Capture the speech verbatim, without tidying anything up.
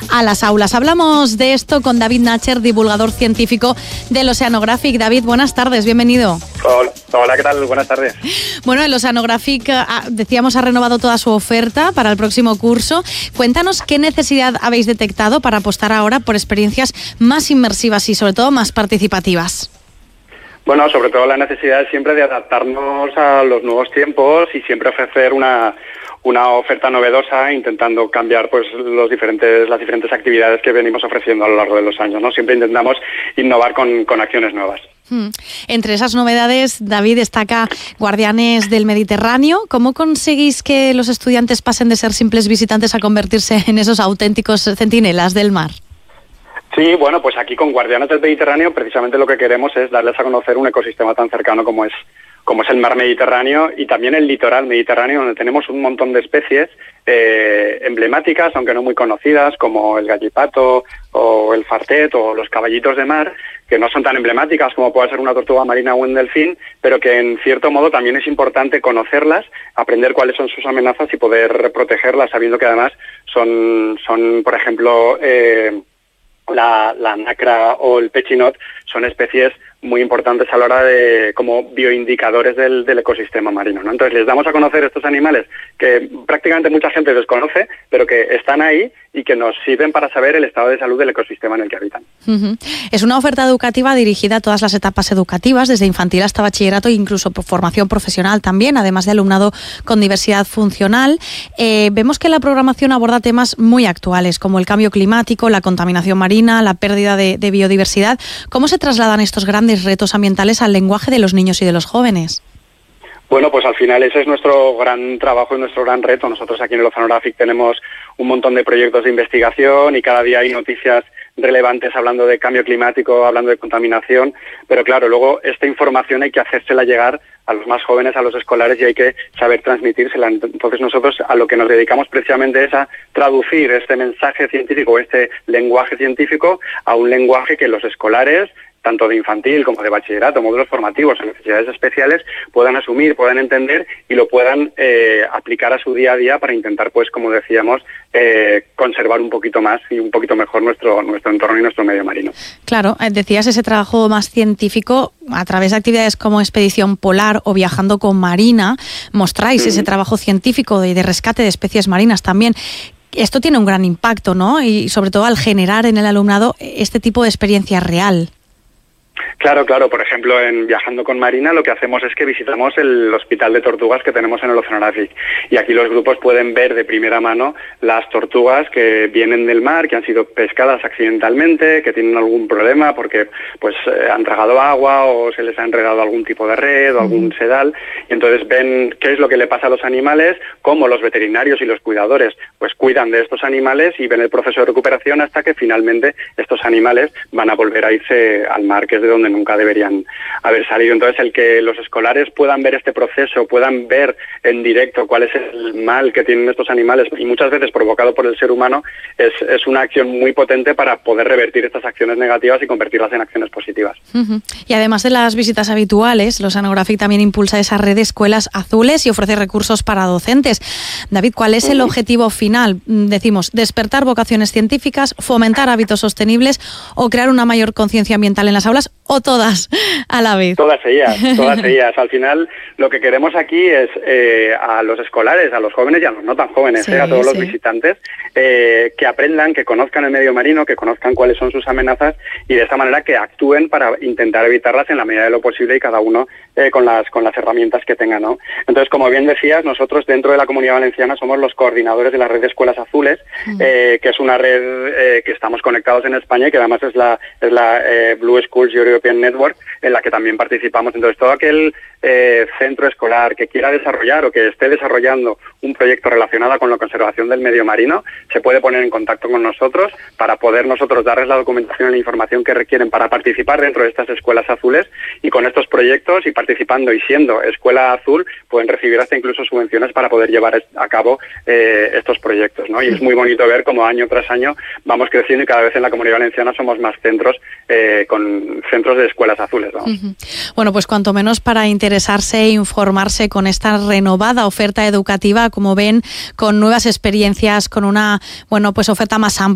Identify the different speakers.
Speaker 1: a las aulas. Hablamos de esto con David Nacher, divulgador científico del Oceanographic. David, buenas tardes, bienvenido.
Speaker 2: Hola, hola, ¿qué tal? Buenas tardes.
Speaker 1: Bueno, el Oceanographic, decíamos, ha renovado toda su oferta para el próximo curso. Cuéntanos qué necesidad habéis detectado para apostar ahora por experiencias más inmersivas y sobre todo más participativas.
Speaker 2: Bueno, sobre todo la necesidad siempre de adaptarnos a los nuevos tiempos y siempre ofrecer una, una oferta novedosa, intentando cambiar pues los diferentes, las diferentes actividades que venimos ofreciendo a lo largo de los años, ¿no? Siempre intentamos innovar con, con acciones nuevas.
Speaker 1: Hmm. Entre esas novedades, David, destaca Guardianes del Mediterráneo. ¿Cómo conseguís que los estudiantes pasen de ser simples visitantes a convertirse en esos auténticos centinelas del mar?
Speaker 2: Sí, bueno, pues aquí con Guardianes del Mediterráneo precisamente lo que queremos es darles a conocer un ecosistema tan cercano como es como es el mar Mediterráneo y también el litoral mediterráneo, donde tenemos un montón de especies eh, emblemáticas, aunque no muy conocidas, como el gallipato o el fartet o los caballitos de mar, que no son tan emblemáticas como puede ser una tortuga marina o un delfín, pero que en cierto modo también es importante conocerlas, aprender cuáles son sus amenazas y poder protegerlas, sabiendo que además son, son por ejemplo, eh, la, la nacra o el pechinot, son especies muy importantes a la hora de como bioindicadores del, del ecosistema marino, ¿no? Entonces les damos a conocer estos animales que prácticamente mucha gente desconoce, pero que están ahí y que nos sirven para saber el estado de salud del ecosistema en el que habitan.
Speaker 1: Uh-huh. Es una oferta educativa dirigida a todas las etapas educativas, desde infantil hasta bachillerato e incluso por formación profesional también, además de alumnado con diversidad funcional. Eh, vemos que la programación aborda temas muy actuales, como el cambio climático, la contaminación marina, la pérdida de, de biodiversidad. ¿Cómo se trasladan estos grandes retos ambientales al lenguaje de los niños y de los jóvenes?
Speaker 2: Bueno, pues al final ese es nuestro gran trabajo y nuestro gran reto. Nosotros aquí en el Oceanographic tenemos un montón de proyectos de investigación y cada día hay noticias relevantes hablando de cambio climático, hablando de contaminación, pero claro, luego esta información hay que hacérsela llegar a los más jóvenes, a los escolares, y hay que saber transmitírsela. Entonces nosotros a lo que nos dedicamos precisamente es a traducir este mensaje científico, este lenguaje científico, a un lenguaje que los escolares, tanto de infantil como de bachillerato, módulos formativos, necesidades especiales, puedan asumir, puedan entender y lo puedan eh, aplicar a su día a día para intentar, pues, como decíamos, eh, conservar un poquito más y un poquito mejor nuestro, nuestro entorno y nuestro medio marino.
Speaker 1: Claro, decías ese trabajo más científico a través de actividades como Expedición Polar o Viajando con Marina, mostráis mm. ese trabajo científico y de, de rescate de especies marinas también. Esto tiene un gran impacto, ¿no? Y sobre todo al generar en el alumnado este tipo de experiencia real.
Speaker 2: Claro, claro. Por ejemplo, en Viajando con Marina lo que hacemos es que visitamos el hospital de tortugas que tenemos en el Oceanographic. Y aquí los grupos pueden ver de primera mano las tortugas que vienen del mar, que han sido pescadas accidentalmente, que tienen algún problema porque pues eh, han tragado agua o se les ha enredado algún tipo de red o algún sedal. Y entonces ven qué es lo que le pasa a los animales, cómo los veterinarios y los cuidadores pues cuidan de estos animales y ven el proceso de recuperación hasta que finalmente estos animales van a volver a irse al mar, que es de donde nunca deberían haber salido. Entonces, el que los escolares puedan ver este proceso, puedan ver en directo cuál es el mal que tienen estos animales y muchas veces provocado por el ser humano, es, es una acción muy potente para poder revertir estas acciones negativas y convertirlas en acciones positivas.
Speaker 1: Uh-huh. Y además de las visitas habituales, el Oceanographic también impulsa esa red de escuelas azules y ofrece recursos para docentes. David, ¿cuál es uh-huh. el objetivo final? Decimos, despertar vocaciones científicas, fomentar hábitos sostenibles o crear una mayor conciencia ambiental en las aulas, o todas a la vez.
Speaker 2: Todas ellas, todas ellas. Al final lo que queremos aquí es eh, a los escolares, a los jóvenes y a los no tan jóvenes, sí, eh, a todos sí. los visitantes, eh, que aprendan, que conozcan el medio marino, que conozcan cuáles son sus amenazas y de esta manera que actúen para intentar evitarlas en la medida de lo posible y cada uno eh, con las con las herramientas que tenga, ¿no? Entonces, como bien decías, nosotros dentro de la Comunidad Valenciana somos los coordinadores de la red de escuelas azules, uh-huh. eh, que es una red eh, que estamos conectados en España y que además es la, es la eh, Blue Schools European Network, en la que también participamos. Entonces, todo aquel eh, centro escolar que quiera desarrollar o que esté desarrollando un proyecto relacionado con la conservación del medio marino, se puede poner en contacto con nosotros para poder nosotros darles la documentación y la información que requieren para participar dentro de estas escuelas azules, y con estos proyectos y participando y siendo escuela azul pueden recibir hasta incluso subvenciones para poder llevar a cabo eh, estos proyectos, ¿no? Y es muy bonito ver cómo año tras año vamos creciendo y cada vez en la Comunidad Valenciana somos más centros eh, con centros de escuelas azules, ¿no?
Speaker 1: Uh-huh. Bueno, pues cuanto menos para interesarse e informarse con esta renovada oferta educativa, como ven, con nuevas experiencias, con una, bueno, pues oferta más amplia